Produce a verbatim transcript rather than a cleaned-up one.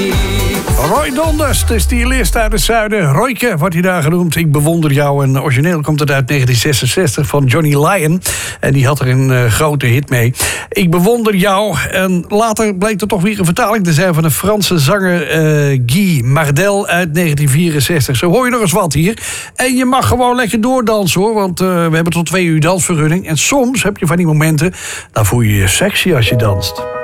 Roy Donders, de stylist uit het zuiden. Royke wordt hij daar genoemd. Ik bewonder jou. En origineel komt het uit negentien zesenzestig van Johnny Lyon. En die had er een uh, grote hit mee. Ik bewonder jou. En later bleek er toch weer een vertaling te zijn van een Franse zanger uh, Guy Mardel uit negentien vierenzestig. Zo hoor je nog eens wat hier. En je mag gewoon lekker doordansen hoor. Want uh, we hebben tot twee uur dansvergunning. En soms heb je van die momenten, dan voel je je sexy als je danst.